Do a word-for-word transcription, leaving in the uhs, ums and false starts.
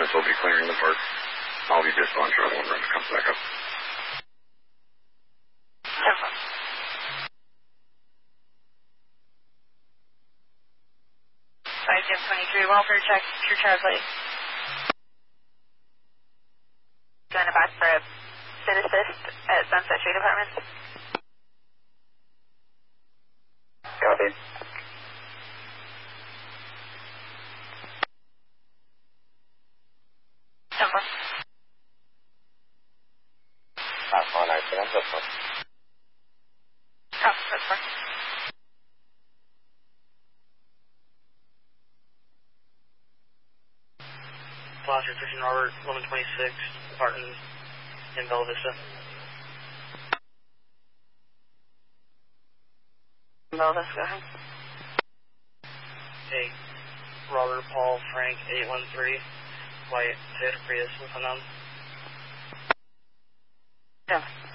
minutes, I'll be clearing the park. I'll be just on travel when it comes back up. Tempo. five Jim twenty-three, welfare check, true translate. Going to back for a fit assist at Sunset Street Apartments. Copy. Tempo. That's fine, I see. That's fine. Copy, that's fine. Foster, Christian Robert, eleven twenty-six, Barton, in Bella Vista. Bella Vista, go ahead. Hey, Robert, Paul, Frank, eight one three, White, Toyota Prius, with unknown. Yeah.